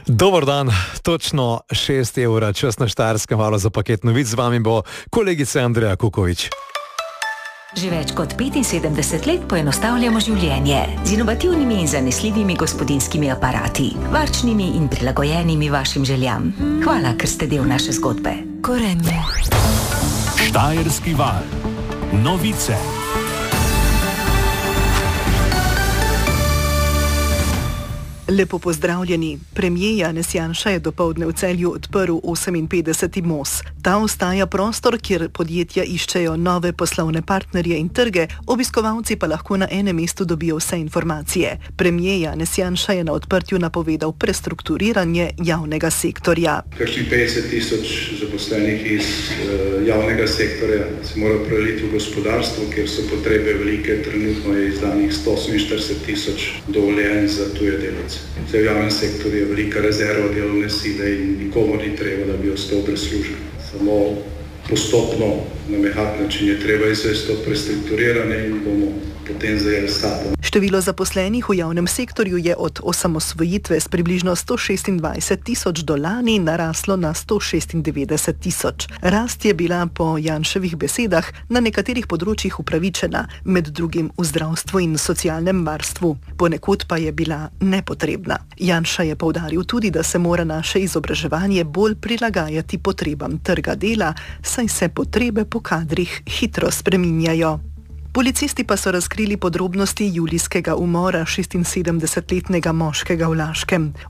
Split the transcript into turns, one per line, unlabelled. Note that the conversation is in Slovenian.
Dober dan, točno 6 evra, čas na Štajerskem, malo za paket novic, z vami bo kolegica Andreja Kukovič.
Že več kot 75 let poenostavljamo življenje z inovativnimi in zanesljivimi gospodinjskimi aparati, varčnimi in prilagojenimi vašim željam. Hvala, ker ste del naše zgodbe. Gorenje.
Štajerski val. Novice.
Lepo pozdravljeni. Premier Janez Janša je dopoldne v Celju odprl 58. most. Ta ostaja prostor, kjer podjetja iščejo nove poslovne partnerje in trge, obiskovalci pa lahko na enem mestu dobijo vse informacije. Premier Janez Janša je na odprtju napovedal prestrukturiranje javnega sektorja.
Kakšnih 50,000 zaposlenih iz javnega sektorja se mora preliti v gospodarstvo, kjer so potrebe velike. Trenutno je izdanih 148,000 dovoljenj za tuje delavce. V javnem sektorju je velika rezerva delovne sile in nikomor ni treba, da bi ostal brez službe. Samo postopno, na mehak način je treba izvesti to prestrukturiranje in bomo potem zajeli stapo.
Število zaposlenih v javnem sektorju je od osamosvojitve s približno 126,000 do lani naraslo na 196,000. Rast je bila po Janševih besedah na nekaterih področjih upravičena, med drugim v zdravstvu in socialnem varstvu. Ponekod pa je bila nepotrebna. Janša je poudaril tudi, da se mora naše izobraževanje bolj prilagajati potrebam trga dela, saj se potrebe po kadrih hitro spreminjajo. Policisti pa so razkrili podrobnosti julijskega umora 76-letnega moškega v Laškem.